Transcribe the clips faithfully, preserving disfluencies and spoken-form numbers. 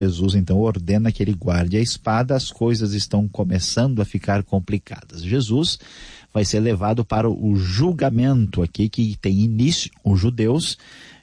Jesus então ordena que ele guarde a espada. As coisas estão começando a ficar complicadas. Jesus vai ser levado para o julgamento aqui, que tem início os judeus,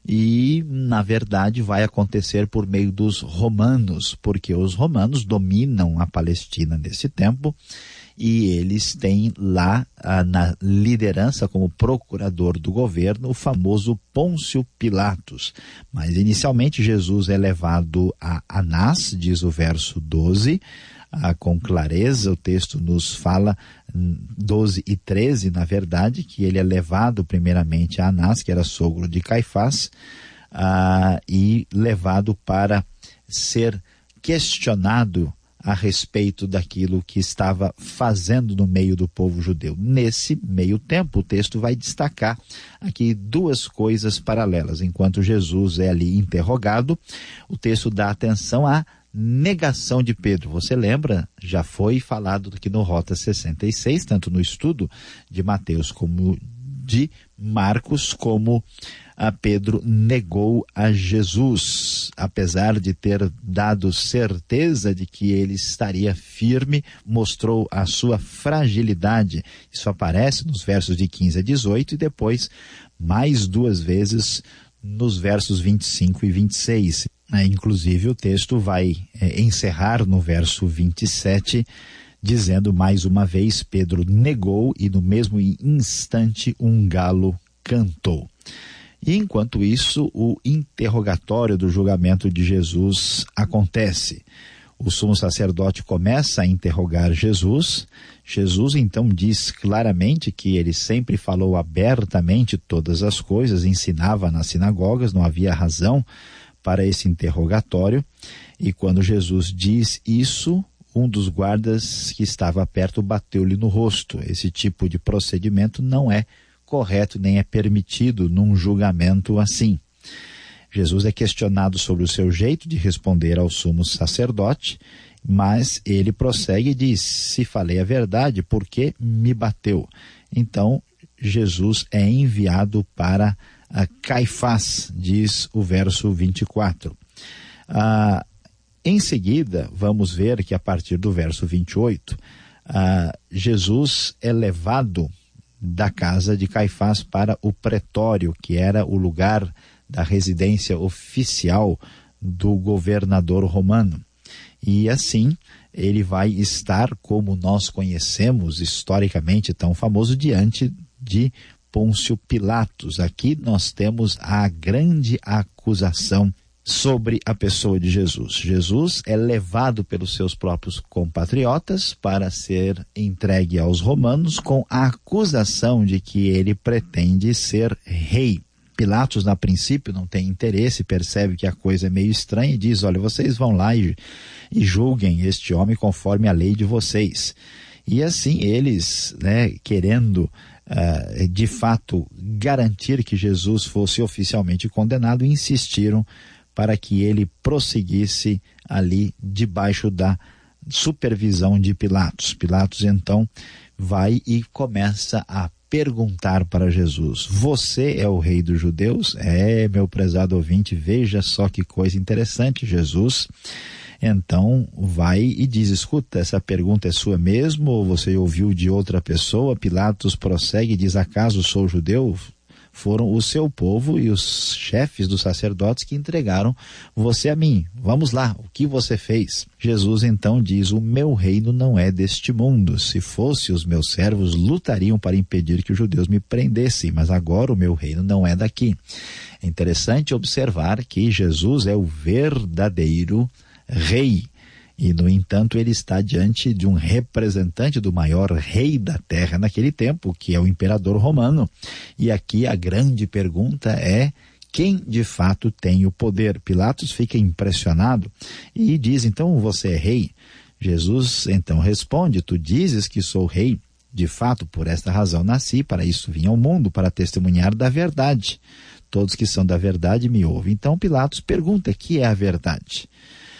e na verdade vai acontecer por meio dos romanos, porque os romanos dominam a Palestina nesse tempo, e eles têm lá ah, na liderança como procurador do governo o famoso Pôncio Pilatos. Mas inicialmente Jesus é levado a Anás, diz o verso doze, ah, com clareza o texto nos fala, doze e treze na verdade, que ele é levado primeiramente a Anás, que era sogro de Caifás, ah, e levado para ser questionado a respeito daquilo que estava fazendo no meio do povo judeu. Nesse meio tempo, o texto vai destacar aqui duas coisas paralelas. Enquanto Jesus é ali interrogado, o texto dá atenção à negação de Pedro. Você lembra? Já foi falado aqui no Rota sessenta e seis, tanto no estudo de Mateus como de Marcos, como a Pedro negou a Jesus, apesar de ter dado certeza de que ele estaria firme, mostrou a sua fragilidade. Isso aparece nos versos de quinze a dezoito e depois mais duas vezes nos versos vinte e cinco e vinte e seis. É, inclusive o texto vai é, encerrar no verso vinte e sete, dizendo mais uma vez, Pedro negou e no mesmo instante um galo cantou. E enquanto isso, o interrogatório do julgamento de Jesus acontece. O sumo sacerdote começa a interrogar Jesus. Jesus então diz claramente que ele sempre falou abertamente todas as coisas, ensinava nas sinagogas, não havia razão para esse interrogatório. E quando Jesus diz isso, um dos guardas que estava perto bateu-lhe no rosto. Esse tipo de procedimento não é correto nem é permitido num julgamento assim. Jesus é questionado sobre o seu jeito de responder ao sumo sacerdote, mas ele prossegue e diz: se falei a verdade, por que me bateu? Então Jesus é enviado para a Caifás, diz o verso vinte e quatro. Ah, em seguida, vamos ver que a partir do verso vinte e oito, ah, Jesus é levado da casa de Caifás para o pretório, que era o lugar da residência oficial do governador romano. E assim, ele vai estar, como nós conhecemos historicamente, tão famoso, diante de Pôncio Pilatos. Aqui nós temos a grande acusação sobre a pessoa de Jesus. Jesus é levado pelos seus próprios compatriotas para ser entregue aos romanos com a acusação de que ele pretende ser rei. Pilatos, na princípio, não tem interesse, percebe que a coisa é meio estranha e diz: olha, vocês vão lá e, e julguem este homem conforme a lei de vocês. E assim eles, né, querendo uh, de fato garantir que Jesus fosse oficialmente condenado, insistiram para que ele prosseguisse ali debaixo da supervisão de Pilatos. Pilatos então vai e começa a perguntar para Jesus: você é o rei dos judeus? É, meu prezado ouvinte, veja só que coisa interessante. Jesus então vai e diz: escuta, essa pergunta é sua mesmo ou você ouviu de outra pessoa? Pilatos prossegue e diz: acaso sou judeu? Foram o seu povo e os chefes dos sacerdotes que entregaram você a mim. Vamos lá, o que você fez? Jesus então diz: o meu reino não é deste mundo. Se fosse, os meus servos lutariam para impedir que os judeus me prendessem, mas agora o meu reino não é daqui. É interessante observar que Jesus é o verdadeiro rei. E, no entanto, ele está diante de um representante do maior rei da terra naquele tempo, que é o imperador romano. E aqui a grande pergunta é: quem de fato tem o poder? Pilatos fica impressionado e diz: então você é rei? Jesus então responde: tu dizes que sou rei. De fato, por esta razão nasci, para isso vim ao mundo, para testemunhar da verdade. Todos que são da verdade me ouvem. Então Pilatos pergunta: que é a verdade?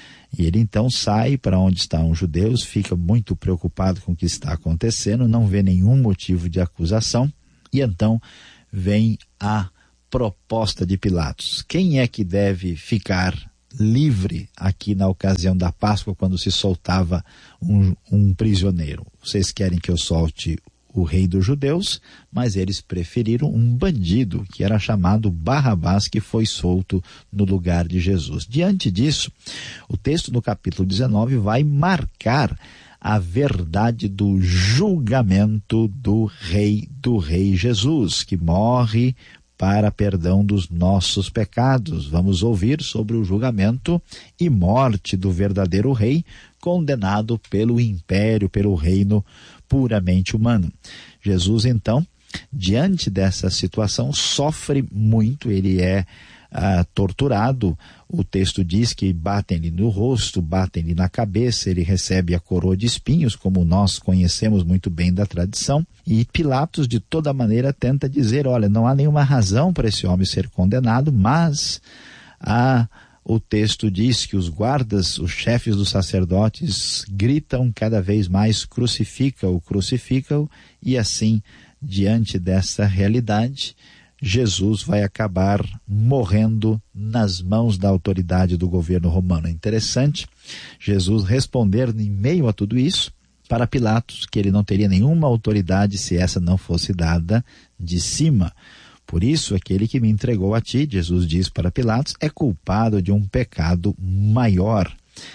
E ele então sai para onde estão os judeus, fica muito preocupado com o que está acontecendo, não vê nenhum motivo de acusação, e então vem a proposta de Pilatos: quem é que deve ficar livre aqui na ocasião da Páscoa, quando se soltava um, um prisioneiro. Vocês querem que eu solte o rei dos judeus, mas eles preferiram um bandido que era chamado Barrabás, que foi solto no lugar de Jesus. Diante disso, o texto no capítulo dezenove vai marcar a verdade do julgamento do rei do rei Jesus, que morre para perdão dos nossos pecados. Vamos ouvir sobre o julgamento e morte do verdadeiro rei, condenado pelo império, pelo reino puramente humano. Jesus, então, diante dessa situação, sofre muito, ele é ah, torturado. O texto diz que batem-lhe no rosto, batem-lhe na cabeça, ele recebe a coroa de espinhos, como nós conhecemos muito bem da tradição, e Pilatos, de toda maneira, tenta dizer, olha, não há nenhuma razão para esse homem ser condenado, mas há... O texto diz que os guardas, os chefes dos sacerdotes, gritam cada vez mais, crucifica-o, crucifica-o, e assim, diante dessa realidade, Jesus vai acabar morrendo nas mãos da autoridade do governo romano. É interessante Jesus responder em meio a tudo isso para Pilatos, que ele não teria nenhuma autoridade se essa não fosse dada de cima. Por isso, aquele que me entregou a ti, Jesus diz para Pilatos, é culpado de um pecado maior.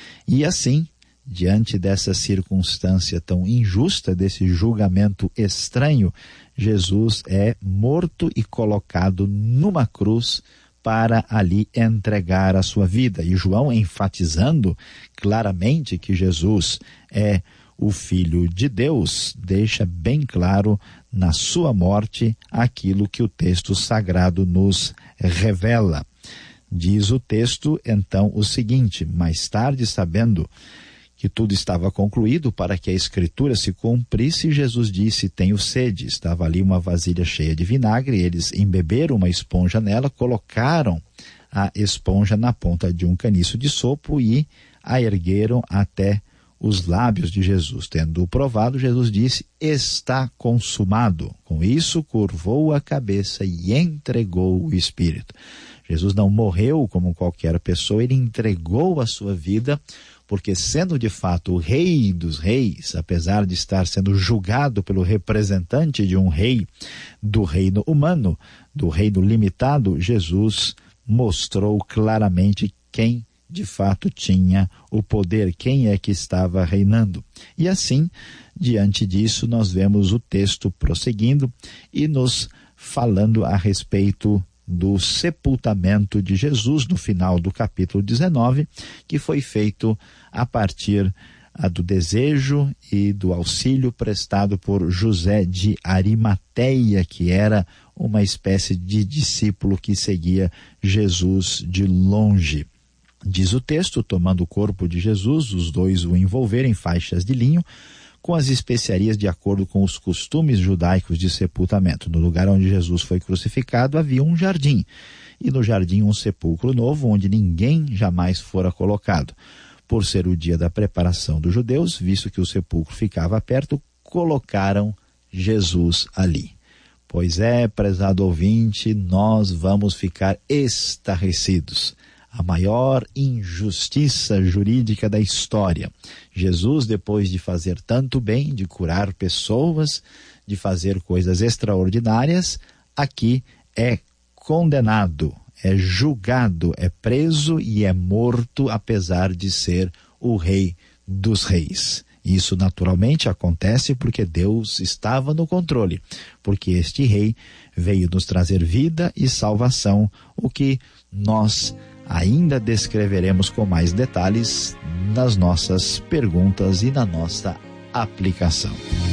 E assim, diante dessa circunstância tão injusta, desse julgamento estranho, Jesus é morto e colocado numa cruz para ali entregar a sua vida. E João, enfatizando claramente que Jesus é o Filho de Deus, deixa bem claro na sua morte aquilo que o texto sagrado nos revela. Diz o texto, então, o seguinte: mais tarde, sabendo que tudo estava concluído para que a Escritura se cumprisse, Jesus disse, tenho sede. Estava ali uma vasilha cheia de vinagre, eles embeberam uma esponja nela, colocaram a esponja na ponta de um caniço de sopro e a ergueram até os lábios de Jesus. Tendo provado, Jesus disse, está consumado. Com isso, curvou a cabeça e entregou o Espírito. Jesus não morreu como qualquer pessoa, ele entregou a sua vida, porque sendo de fato o rei dos reis, apesar de estar sendo julgado pelo representante de um rei do reino humano, do reino limitado, Jesus mostrou claramente quem de fato tinha o poder, quem é que estava reinando. E assim, diante disso, nós vemos o texto prosseguindo e nos falando a respeito do sepultamento de Jesus no final do capítulo dezenove, que foi feito a partir a, do desejo e do auxílio prestado por José de Arimateia, que era uma espécie de discípulo que seguia Jesus de longe. Diz o texto, tomando o corpo de Jesus, os dois o envolveram em faixas de linho, com as especiarias de acordo com os costumes judaicos de sepultamento. No lugar onde Jesus foi crucificado havia um jardim, e no jardim um sepulcro novo, onde ninguém jamais fora colocado. Por ser o dia da preparação dos judeus, visto que o sepulcro ficava perto, colocaram Jesus ali. Pois é, prezado ouvinte, nós vamos ficar estarrecidos. A maior injustiça jurídica da história. Jesus, depois de fazer tanto bem, de curar pessoas, de fazer coisas extraordinárias, aqui é condenado, é julgado, é preso e é morto, apesar de ser o rei dos reis. Isso naturalmente acontece porque Deus estava no controle, porque este rei veio nos trazer vida e salvação, o que nós ainda descreveremos com mais detalhes nas nossas perguntas e na nossa aplicação.